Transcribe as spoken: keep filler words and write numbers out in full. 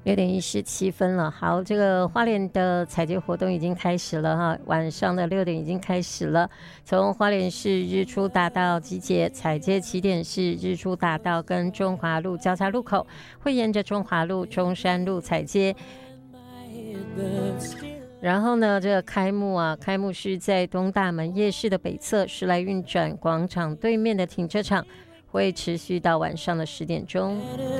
六点一十七分了。好，这个花莲的采接活动已经开始了哈，晚上的六点已经开始了。从花莲市日出大道集结，采接起点是日出大道跟中华路交叉路口，会沿着中华路、中山路采接。然后呢，这个开幕啊，开幕是在东大门夜市的北侧，时来运转广场对面的停车场，会持续到晚上的十点钟。